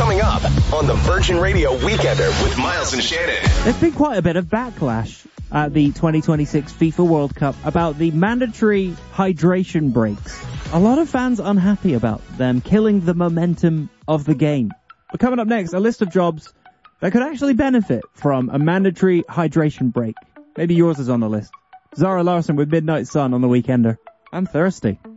Coming up on the Virgin Radio Weekender with Miles and Shannon. There's been quite a bit of backlash at the 2026 FIFA World Cup about the mandatory hydration breaks. A lot of fans unhappy about them killing the momentum of the game. But coming up next, a list of jobs that could actually benefit from a mandatory hydration break. Maybe yours is on the list. Zara Larsson with Midnight Sun on the Weekender. I'm thirsty.